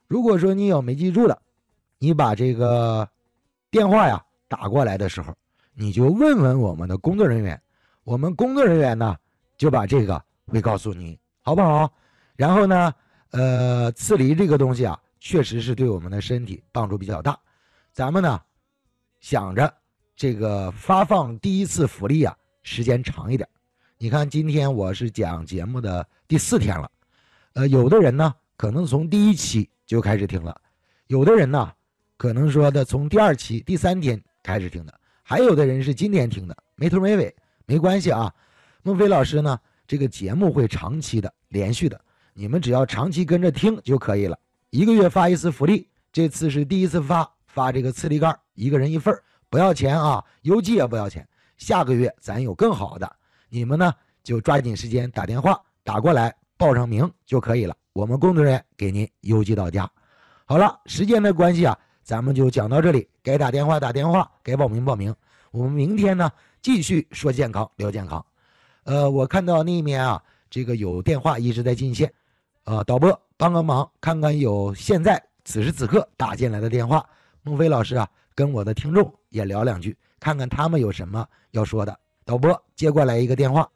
如果说你有没记住的，你把这个电话呀打过来的时候，你就问问我们的工作人员，我们工作人员呢就把这个会告诉你，好不好？然后呢刺梨这个东西啊确实是对我们的身体帮助比较大，咱们呢想着这个发放第一次福利啊时间长一点。你看今天我是讲节目的第4天了，有的人呢可能从第1期就开始听了，有的人呢可能说的从第2期第3天开始听的，还有的人是今天听的，没头没尾，没关系啊。孟非老师呢这个节目会长期的连续的，你们只要长期跟着听就可以了。1个月发1次福利，这次是第1次发这个刺梨干，1个人1份，不要钱啊，邮寄也不要钱。下个月咱有更好的，你们呢就抓紧时间打电话打过来报上名就可以了，我们工作人员给您邮寄到家。好了，时间的关系啊，咱们就讲到这里，该打电话打电话，该报名报名。我们明天呢继续说健康聊健康。我看到那面啊这个有电话一直在进线，导播帮个忙，看看有现在此时此刻打进来的电话，孟非老师啊跟我的听众也聊2句，看看他们有什么要说的。导播接过来一个电话。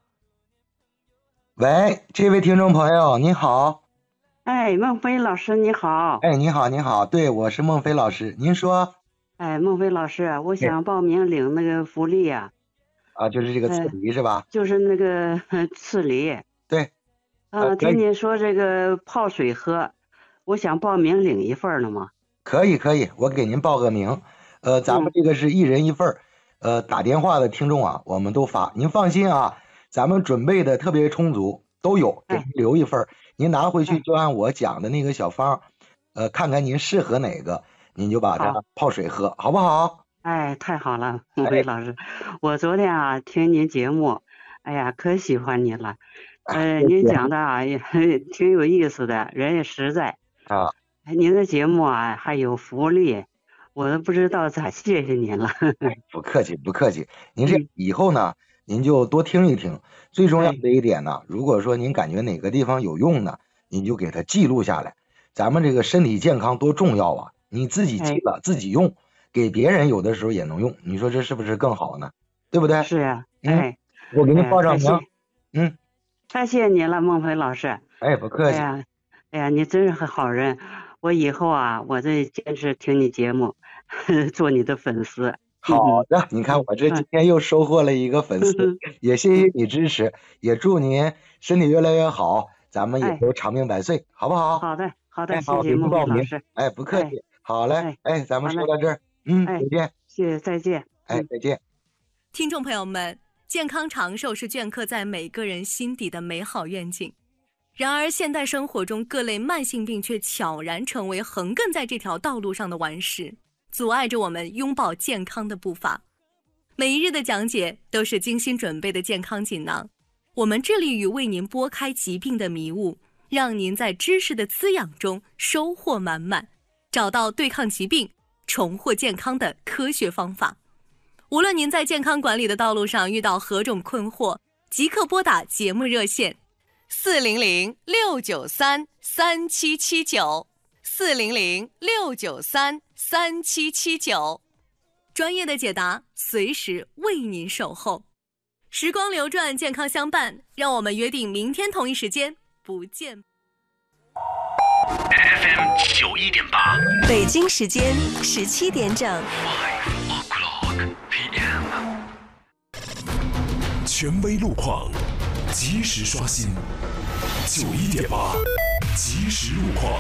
喂，这位听众朋友你好。 哎，孟非老师你好。 哎，你好你好，对，我是孟非老师，您说。 哎，孟非老师，我想报名领那个福利呀。 就是这个刺梨是吧？ 就是那个刺梨。 对。 听您说这个泡水喝，我想报名领1份了吗？ 可以，我给您报个名。咱们这个是1人1份，打电话的听众啊，我们都发，您放心啊，咱们准备的特别充足，都有，给您留1份，您拿回去就按我讲的那个小方，看看您适合哪个，您就把它泡水喝，好不好？ 哎，太好了，孟非老师，我昨天啊听您节目，哎呀，可喜欢您了。您讲的啊也挺有意思的，人也实在啊。 您的节目啊还有福利，我都不知道咋谢谢您了。 不客气，您这以后呢，您就多听一听。最重要的一点呢，如果说您感觉哪个地方有用呢，您就给它记录下来。咱们这个身体健康多重要啊！你自己记了，自己用，给别人有的时候也能用。你说这是不是更好呢？对不对？ 是啊。 我给您报上名。 太谢谢您了，孟非老师。 哎，不客气。 哎呀，你真是个好人。我以后啊，我这坚持听你节目，做你的粉丝。 好的，你看我这今天又收获了一个粉丝，也谢谢你支持，也祝您身体越来越好，咱们也都长命百岁，好不好？ 好的，谢谢孟非老师。 哎，不客气。好嘞，咱们说到这儿，再见。 谢谢，再见。 再见。 听众朋友们，健康长寿是镌刻在每个人心底的美好愿景。然而现代生活中各类慢性病却悄然成为横亘在这条道路上的顽石，阻碍着我们拥抱健康的步伐。每一日的讲解都是精心准备的健康锦囊，我们致力于为您拨开疾病的迷雾，让您在知识的滋养中收获满满，找到对抗疾病、重获健康的科学方法。无论您在健康管理的道路上遇到何种困惑，即刻拨打节目热线400-693-3779 400-693-3779，专业的解答随时为您守候。时光流转，健康相伴，让我们约定明天同一时间不见。 FM 91.8， 北京时间17点整。 权威路况，及时刷新。91.8，即时路况。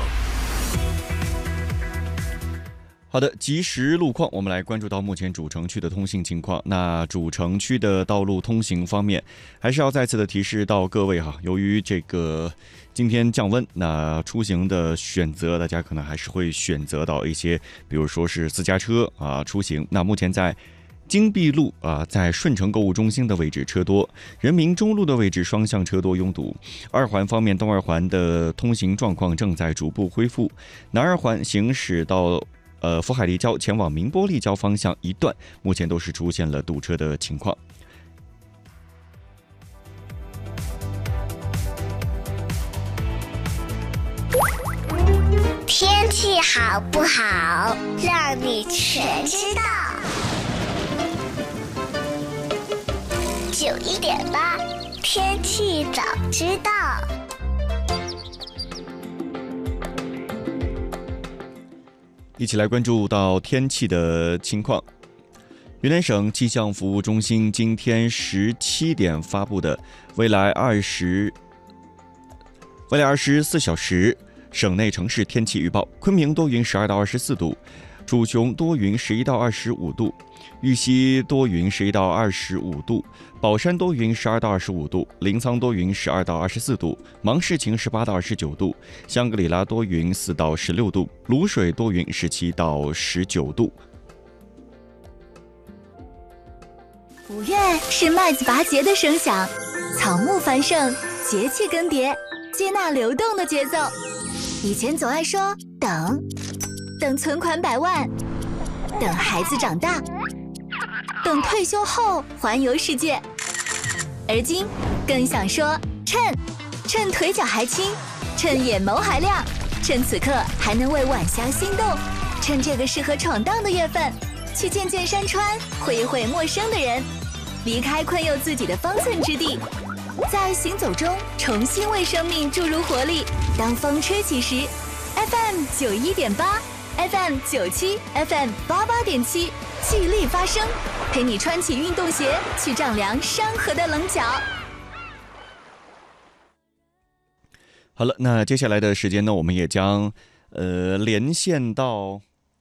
好的，即时路况，我们来关注到目前主城区的通行情况。那主城区的道路通行方面，还是要再次的提示到各位哈，由于这个今天降温，那出行的选择，大家可能还是会选择到一些，比如说是私家车出行。那目前在金碧路在顺城购物中心的位置车多，人民中路的位置双向车多拥堵。二环方面，东二环的通行状况正在逐步恢复。南二环行驶到福海立交前往宁波立交方向一段，目前都是出现了堵车的情况。 天气好不好，让你全知道。91.8，天气早知道。 一起来关注到天气的情况。云南省气象服务中心今天17点发布的未来24小时省内城市天气预报：昆明多云12到24度，楚雄多云11到25度，玉溪多云11到25度，宝山多云12到25度，临沧多云12到24度，芒市晴18到29度，香格里拉多云4到16度，卤水多云17到19度。 5月是麦子拔节的声响，草木繁盛，节气更迭，接纳流动的节奏。以前总爱说等存款100万，等孩子长大，等退休后环游世界。而今更想说趁腿脚还轻，趁眼眸还亮，趁此刻还能为晚霞心动，趁这个适合闯荡的月份，去见见山川，会一会陌生的人，离开困囿自己的方寸之地，在行走中重新为生命注入活力。当风吹起时 ，FM 91.8 ，FM 97 ，FM 88.7，聚力发声，陪你穿起运动鞋，去丈量山河的棱角。 好了，那接下来的时间呢，我们也将连线到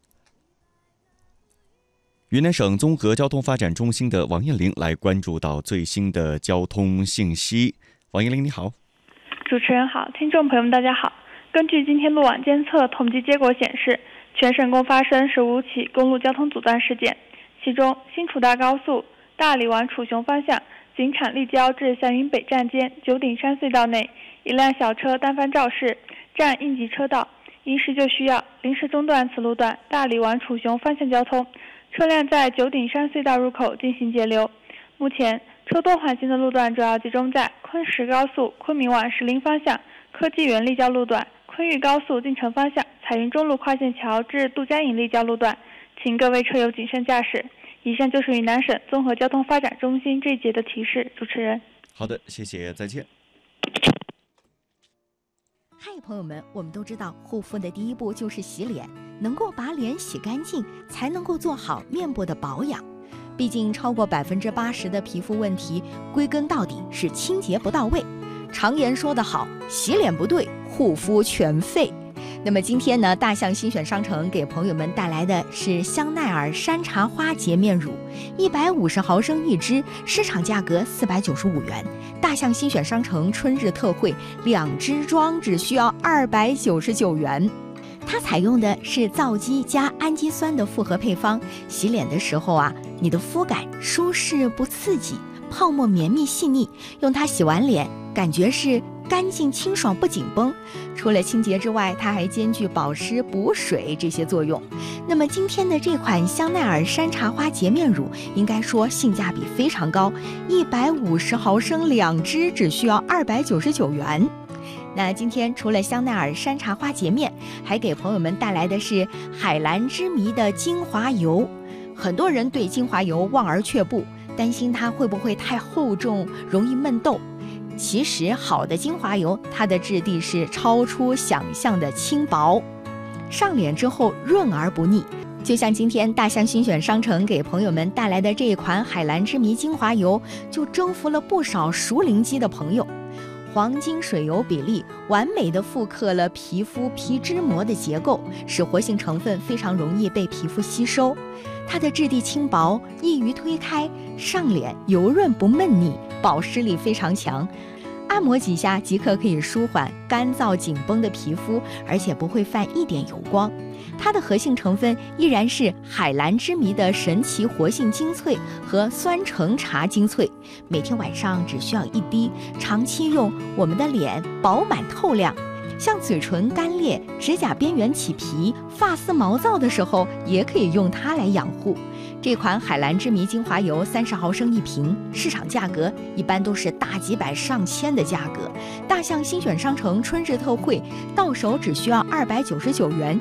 云南省综合交通发展中心的王艳玲，来关注到最新的交通信息。王艳玲，你好。 主持人好，听众朋友们大家好。根据今天路网监测统计结果显示，全省共发生15起公路交通阻断事件，其中新楚大高速大理往楚雄方向锦产立交至祥云北站间九鼎山隧道内，一辆小车单翻肇事，占应急车道，因事就需要临时中断此路段大理往楚雄方向交通，车辆在九鼎山隧道入口进行截流。目前车多缓行的路段主要集中在昆石高速昆明往石林方向科技园立交路段，昆玉高速进城方向彩云中路跨线桥至杜家营立交路段，请各位车友谨慎驾驶。以上就是云南省综合交通发展中心这一节的提示。主持人， 好的，谢谢，再见。 嗨，朋友们，我们都知道护肤的第一步就是洗脸，能够把脸洗干净，才能够做好面部的保养。毕竟超过80%的皮肤问题，归根到底是清洁不到位。常言说得好，洗脸不对，护肤全废。那么今天呢，大象新选商城给朋友们带来的是香奈儿山茶花洁面乳，150毫升一支，市场价格495元。大象新选商城春日特惠，2支装只需要299元。它采用的是皂基加氨基酸的复合配方，洗脸的时候啊，你的肤感舒适不刺激，泡沫绵密细腻，用它洗完脸，感觉是干净清爽不紧绷。除了清洁之外，它还兼具保湿补水这些作用。那么今天的这款香奈儿山茶花洁面乳应该说性价比非常高，150毫升2支只需要299元。那今天除了香奈儿山茶花洁面，还给朋友们带来的是海蓝之谜的精华油。很多人对精华油望而却步，担心它会不会太厚重，容易闷痘。其实好的精华油，它的质地是超出想象的轻薄，上脸之后润而不腻。就像今天大象新选商城给朋友们带来的这一款海蓝之谜精华油，就征服了不少熟龄肌的朋友。黄金水油比例完美的复刻了皮肤皮脂膜的结构，使活性成分非常容易被皮肤吸收。它的质地轻薄，易于推开，上脸油润不闷腻，保湿力非常强。按摩几下即可以舒缓干燥紧绷的皮肤，而且不会泛一点油光。它的核心成分依然是海蓝之谜的神奇活性精粹和酸橙茶精粹，每天晚上只需要1滴，长期用，我们的脸饱满透亮。 像嘴唇干裂、指甲边缘起皮、发丝毛躁的时候，也可以用它来养护。这款海蓝之谜精华油30毫升1瓶，市场价格一般都是大几百上千的价格。大象新选商城春日特惠，到手只需要299元，